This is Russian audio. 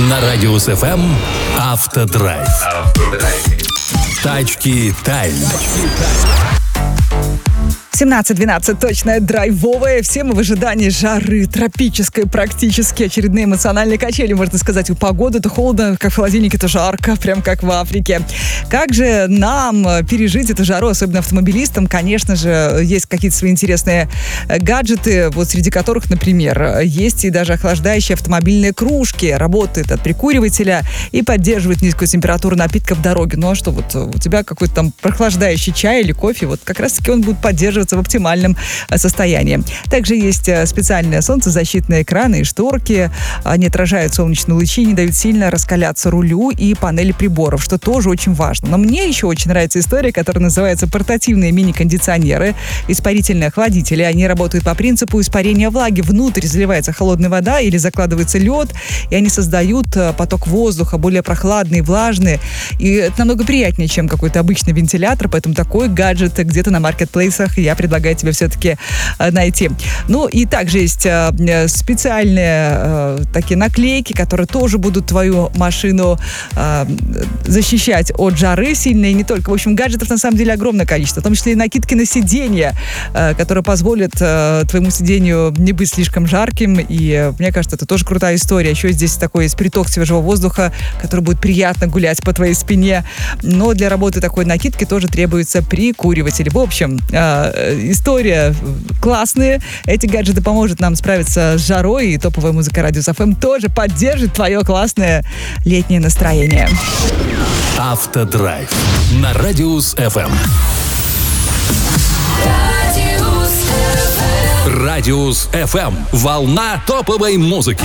На Радиус ФМ Автодрайв. Тачки тайм. 17:12, точное драйвовое. Все мы в ожидании жары, тропической практически, очередные эмоциональные качели, можно сказать. У погоды то холодно, как в холодильнике, то жарко, прям как в Африке. Как же нам пережить эту жару, особенно автомобилистам? Конечно же, есть какие-то свои интересные гаджеты, вот среди которых, например, есть и даже охлаждающие автомобильные кружки. Работает от прикуривателя и поддерживает низкую температуру напитка в дороге. Ну а что, вот у тебя какой-то там прохлаждающий чай или кофе, вот как раз-таки он будет поддерживаться в оптимальном состоянии. Также есть специальные солнцезащитные экраны и шторки. Они отражают солнечные лучи, не дают сильно раскаляться рулю и панели приборов, что тоже очень важно. Но мне еще очень нравится история, которая называется «Портативные мини-кондиционеры», испарительные охладители. Они работают по принципу испарения влаги. Внутрь заливается холодная вода или закладывается лед, и они создают поток воздуха более прохладный, влажный. И это намного приятнее, чем какой-то обычный вентилятор, поэтому такой гаджет где-то на маркетплейсах я предлагаю тебе все-таки найти. Ну и также есть специальные такие наклейки, которые тоже будут твою машину защищать от жары сильно и не только. В общем, гаджетов на самом деле огромное количество, в том числе и накидки на сиденье, которые позволят твоему сиденью не быть слишком жарким. И мне кажется, это тоже крутая история. Еще здесь такой есть приток свежего воздуха, который будет приятно гулять по твоей спине. Но для работы такой накидки тоже требуется прикуриватель. В общем, история классная. Эти гаджеты поможет нам справиться с жарой, и топовая музыка Радиус ФМ тоже поддержит твое классное летнее настроение. Автодрайв на Радиус ФМ. Радиус ФМ. Волна топовой музыки.